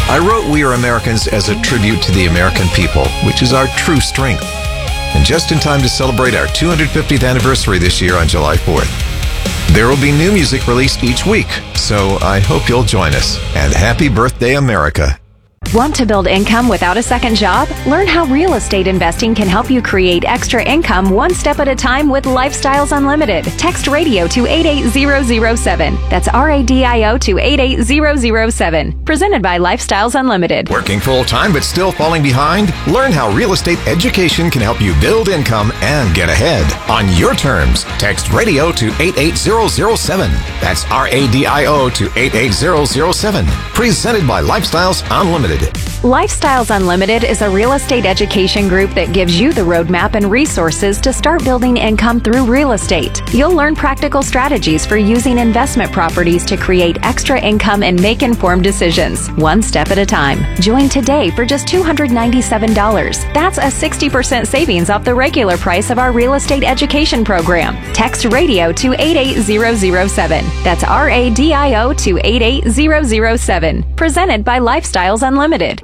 I wrote We Are Americans as a tribute to the American people, which is our true strength. And just in time to celebrate our 250th anniversary this year on July 4th. There will be new music released each week, so I hope you'll join us. And happy birthday, America. Want to build income without a second job? Learn how real estate investing can help you create extra income one step at a time with Lifestyles Unlimited. Text radio to 88007. That's RADIO to 88007. Presented by Lifestyles Unlimited. Working full-time but still falling behind? Learn how real estate education can help you build income and get ahead. On your terms, text radio to 88007. That's RADIO to 88007. Presented by Lifestyles Unlimited. Lifestyles Unlimited is a real estate education group that gives you the roadmap and resources to start building income through real estate. You'll learn practical strategies for using investment properties to create extra income and make informed decisions, one step at a time. Join today for just $297. That's a 60% savings off the regular price of our real estate education program. Text radio to 88007. That's RADIO to 88007. Presented by Lifestyles Unlimited.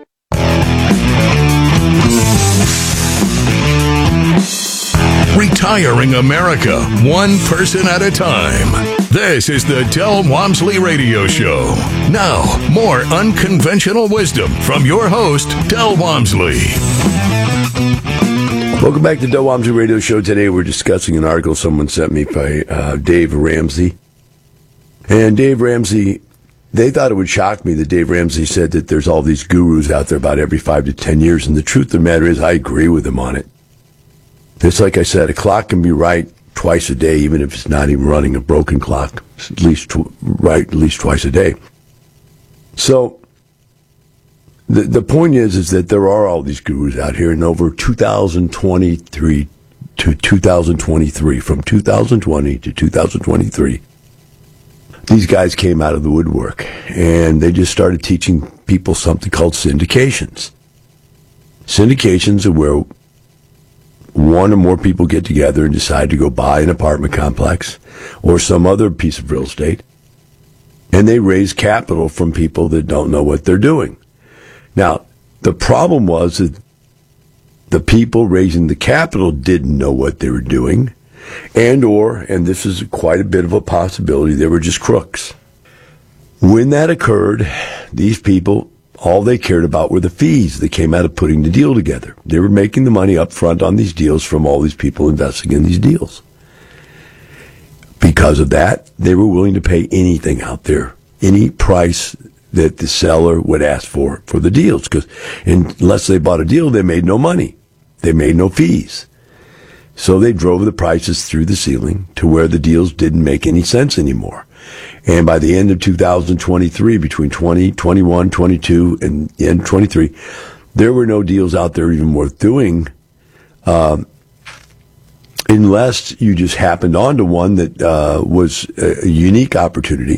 Retiring America, one person at a time. This is the Del Walmsley Radio Show. Now, more unconventional wisdom from your host, Del Walmsley. Welcome back to Del Walmsley Radio Show. Today we're discussing an article someone sent me by Dave Ramsey. And Dave Ramsey, they thought it would shock me that Dave Ramsey said that there's all these gurus out there about every 5 to 10 years. And the truth of the matter is I agree with him on it. It's like I said, a clock can be right twice a day, even if it's not even running a broken clock. It's at least right at least twice a day. So the point is that there are all these gurus out here, and over 2023 to 2023, from 2020 to 2023, these guys came out of the woodwork, and they just started teaching people something called syndications. Syndications are where one or more people get together and decide to go buy an apartment complex or some other piece of real estate, and they raise capital from people that don't know what they're doing. Now, the problem was that the people raising the capital didn't know what they were doing, and this is quite a bit of a possibility, they were just crooks. When that occurred, these people, all they cared about were the fees that came out of putting the deal together. They were making the money up front on these deals from all these people investing in these deals. Because of that, they were willing to pay anything out there, any price that the seller would ask for the deals. Because unless they bought a deal, they made no money. They made no fees. So they drove the prices through the ceiling to where the deals didn't make any sense anymore. And by the end of 2023, between 20, 21, 22, and 23, there were no deals out there even worth doing, unless you just happened onto one that was a unique opportunity.